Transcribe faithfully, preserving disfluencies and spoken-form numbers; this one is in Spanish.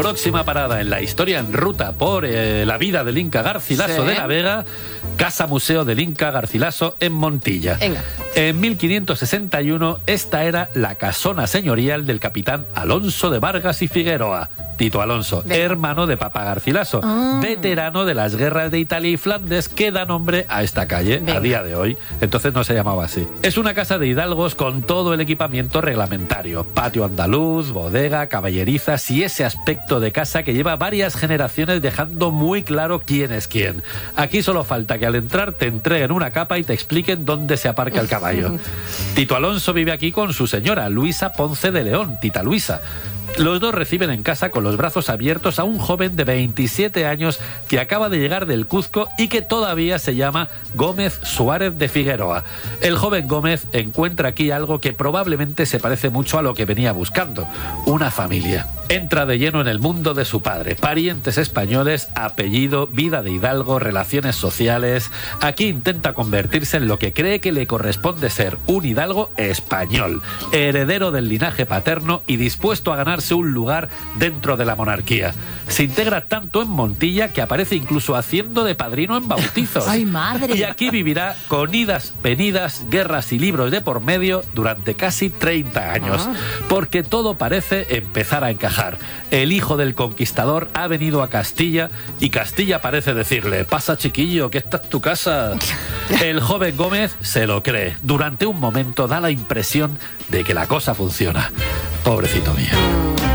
Próxima parada en la historia en ruta por eh, la vida del Inca Garcilaso Sí. de la Vega, Casa Museo del Inca Garcilaso en Montilla. Venga. En mil quinientos sesenta y uno, esta era la casona señorial del capitán Alonso de Vargas y Figueroa. Tito Alonso, Venga. hermano de Papa Garcilaso, Ah. veterano de las guerras de Italia y Flandes, que da nombre a esta calle Venga. a día de hoy. Entonces no se llamaba así. Es una casa de hidalgos con todo el equipamiento reglamentario: patio andaluz, bodega, caballerizas y ese aspecto de casa que lleva varias generaciones dejando muy claro quién es quién. Aquí solo falta que al entrar te entreguen una capa y te expliquen dónde se aparca el caballo. Tito Alonso vive aquí con su señora, Luisa Ponce de León, Tita Luisa. Los dos reciben en casa con los brazos abiertos a un joven de veintisiete años que acaba de llegar del Cuzco y que todavía se llama Gómez Suárez de Figueroa. El joven Gómez encuentra aquí algo que probablemente se parece mucho a lo que venía buscando: una familia. Entra de lleno en el mundo de su padre, parientes españoles, apellido, vida de hidalgo, relaciones sociales. Aquí intenta convertirse en lo que cree que le corresponde ser: un hidalgo español, heredero del linaje paterno y dispuesto a ganarse un lugar dentro de la monarquía. Se integra tanto en Montilla que aparece incluso haciendo de padrino en bautizos. ¡Ay, madre! Y aquí vivirá con idas, venidas, guerras y libros de por medio durante casi treinta años. Ah. Porque todo parece empezar a encajar. El hijo del conquistador ha venido a Castilla y Castilla parece decirle: pasa, chiquillo, que esta es tu casa. El joven Gómez se lo cree. Durante un momento da la impresión de que la cosa funciona. Pobrecito mío.